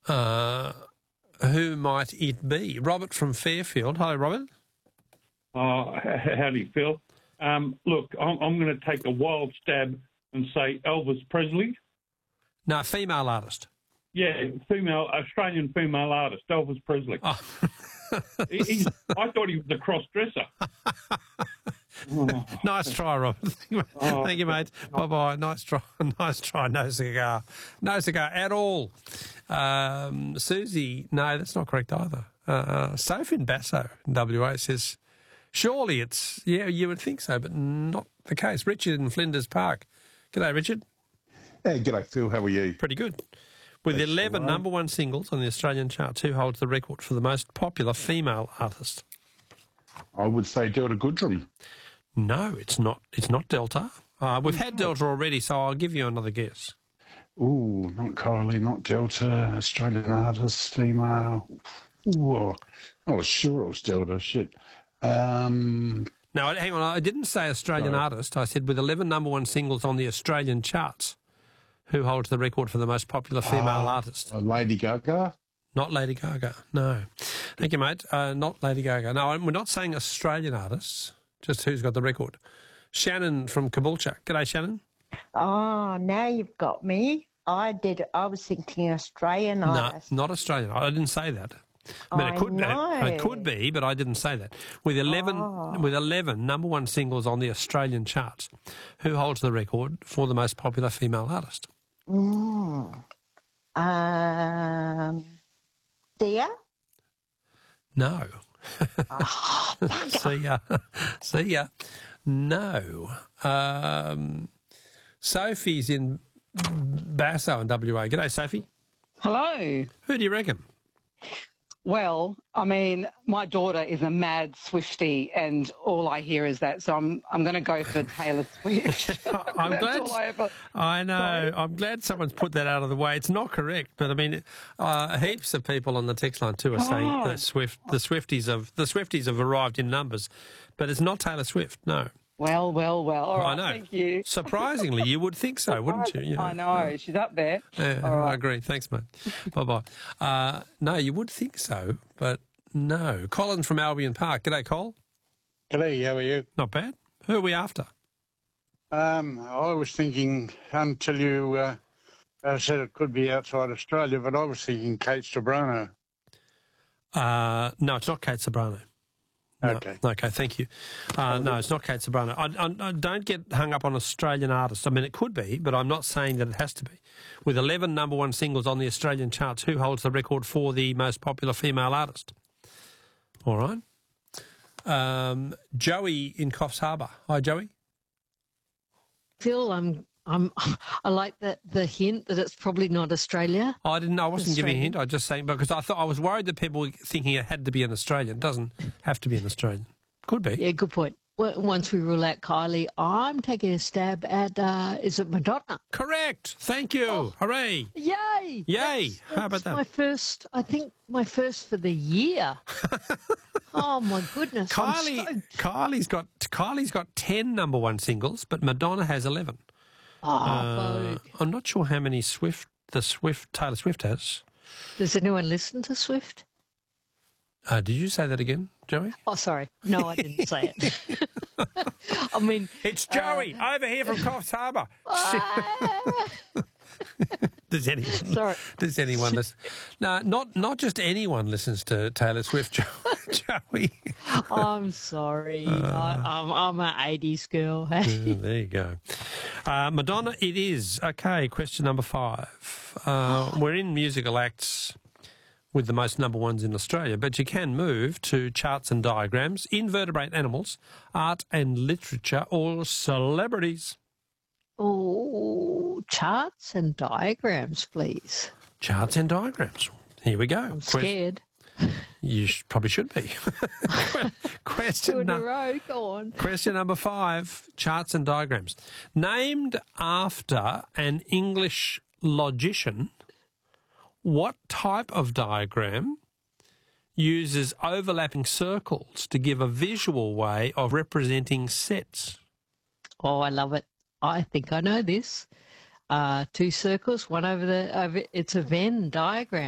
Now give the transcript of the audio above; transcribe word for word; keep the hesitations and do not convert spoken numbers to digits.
Uh, who might it be? Robert from Fairfield. Hello, Robert. Oh, howdy, Phil. Um, look, I'm, I'm going to take a wild stab and say Elvis Presley. No, female artist. Yeah, female, Australian female artist, Elvis Presley. Oh. he, he's, I thought he was a cross-dresser. Oh. Nice try, Robert. Thank you, Oh. Thank you mate. Bye-bye. Nice try. Nice try. No cigar. No cigar at all. Um, Susie, no, that's not correct either. Uh, Sophie in Basso in W A says, surely it's, yeah, you would think so, but not the case. Richard in Flinders Park. G'day, Richard. Hey, g'day, Phil. How are you? Pretty good. With That's eleven right. number one singles on the Australian charts, who holds the record for the most popular female artist? I would say Delta Goodrum. No, it's not. It's not Delta. Uh, we've had Delta already, so I'll give you another guess. Ooh, not Kylie, not Delta, Australian artist, female. Ooh, I was sure it was Delta. Shit. Um, No, hang on. I didn't say Australian Sorry. artist. I said with eleven number one singles on the Australian charts, who holds the record for the most popular female uh, artist? Lady Gaga. Not Lady Gaga. No. Thank you, mate. Uh, not Lady Gaga. No, we're not saying Australian artists. Just who's got the record. Shannon from Caboolture. G'day, Shannon. Oh, now you've got me. I did. I was thinking Australian No, artist. not Australian. I didn't say that. I mean, I it could know. it could be, but I didn't say that. With eleven, Oh. with eleven number one singles on the Australian charts, who holds the record for the most popular female artist? Mm. Um, Dia? No. Oh, See ya. See ya. No. Um, Sophie's in Basso in W A. G'day, Sophie. Hello. Who do you reckon? Well, I mean, my daughter is a mad Swiftie, and all I hear is that. So I'm I'm going to go for Taylor Swift. I'm That's glad. all I ever- I know. Sorry. I'm glad someone's put that out of the way. It's not correct, but I mean, uh, heaps of people on the text line too are saying Oh. that Swift, the Swifties have the Swifties have arrived in numbers, but it's not Taylor Swift. No, Well, well, well. All right, I know. thank you. Surprisingly, you would think so, wouldn't you? you I know. She's up there. Yeah, All I right. agree. Thanks, mate. Bye bye. Uh, no, you would think so, but no. Colin from Albion Park. G'day, Col. G'day, how are you? Not bad. Who are we after? Um, I was thinking until you uh, uh, said it could be outside Australia, but I was thinking Kate Sobrano. Uh, no, it's not Kate Sobrano. No. Okay. Okay, thank you. Uh, no, it's not Kate Sobrano. I, I, I don't get hung up on Australian artists. I mean, it could be, but I'm not saying that it has to be. With eleven number one singles on the Australian charts, who holds the record for the most popular female artist? All right. Um, Joey in Coffs Harbour. Hi, Joey. Phil, I'm, I'm, I like that the hint that it's probably not Australia. I didn't. I wasn't giving a Australian. hint. I was just saying because I thought I was worried that people were thinking it had to be an Australian. It doesn't have to be an Australian. Could be. Yeah, good point. Well, once we rule out Kylie, I'm taking a stab at, uh, is it Madonna? Correct. Thank you. Hooray. Yay! Yay. That's, How about that's that? my first, I think my first for the year. Oh, my goodness. I'm Kylie, stoked. Kylie's got Kylie's got ten number one singles, but Madonna has eleven. Oh, Uh, Vogue. I'm not sure how many Swift the Swift Taylor Swift has. Does anyone listen to Swift? Uh, did you say that again, Joey? Oh, sorry. No, I didn't say it. I mean, It's Joey over here from Coffs Harbour. Does anyone? Sorry. Does anyone listen? No, not not just anyone listens to Taylor Swift, Jo- Joey. I'm sorry. I, I'm, I'm an eighties girl. Hey. Yeah, there you go. Uh, Madonna, it is. Okay, question number five. Uh, we're in musical acts with the most number ones in Australia, but you can move to charts and diagrams, invertebrate animals, art and literature, or celebrities. Oh, charts and diagrams, please. Charts and diagrams. Here we go. I'm Que- scared. You sh- probably should be. Two question, in a nu- row. Go on. question number five, charts and diagrams. Named after an English logician, what type of diagram uses overlapping circles to give a visual way of representing sets? Oh, I love it. I think I know this. Uh, two circles, one over the over. It's a Venn diagram.